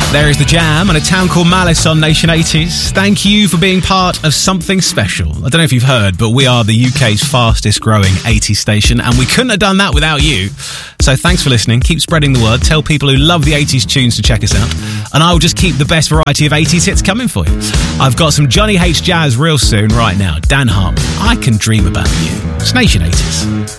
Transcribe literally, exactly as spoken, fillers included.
There is The Jam and A Town Called Malice on Nation eighties. Thank you for being part of something special. I don't know if you've heard, but we are the U K's fastest growing eighties station, and we couldn't have done that without you. So thanks for listening. Keep spreading the word. Tell people who love the eighties tunes to check us out. And I will just keep the best variety of eighties hits coming for you. I've got some Johnny H. Jazz real soon right now. Dan Hartman, I Can Dream About You. It's Nation eighties.